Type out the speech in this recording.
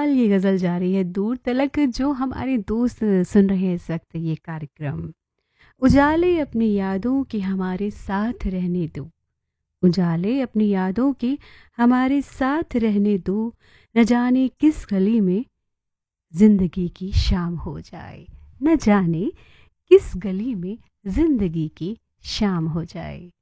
फिलहाल ये गज़ल जा रही है दूर तलक, जो हमारे दोस्त सुन रहे हैं इस वक्त ये कार्यक्रम। उजाले अपनी यादों की हमारे साथ रहने दो, उजाले अपनी यादों की हमारे साथ रहने दो, न जाने किस गली में जिंदगी की शाम हो जाए, न जाने किस गली में जिंदगी की शाम हो जाए।